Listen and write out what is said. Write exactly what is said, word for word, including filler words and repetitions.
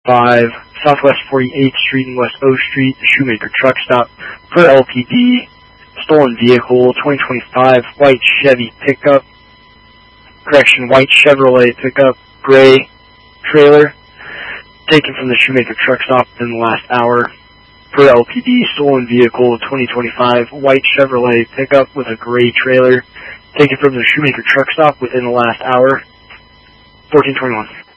five, Southwest forty-eighth Street and West O Street, the Shoemaker truck stop for L P D. Stolen vehicle, twenty twenty-five white Chevy pickup, correction, white Chevrolet pickup, gray trailer, taken from the Shoemaker truck stop within the last hour. For L P D, stolen vehicle, twenty twenty-five white Chevrolet pickup with a gray trailer, taken from the Shoemaker truck stop within the last hour. fourteen twenty-one.